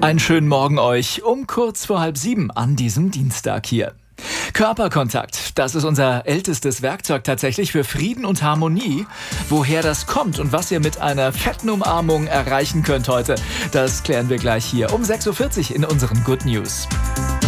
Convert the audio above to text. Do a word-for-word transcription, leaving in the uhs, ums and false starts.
Einen schönen Morgen euch um kurz vor halb sieben an diesem Dienstag hier. Körperkontakt, das ist unser ältestes Werkzeug tatsächlich für Frieden und Harmonie. Woher das kommt und was ihr mit einer fetten Umarmung erreichen könnt heute, das klären wir gleich hier um sechs Uhr vierzig in unseren Good News.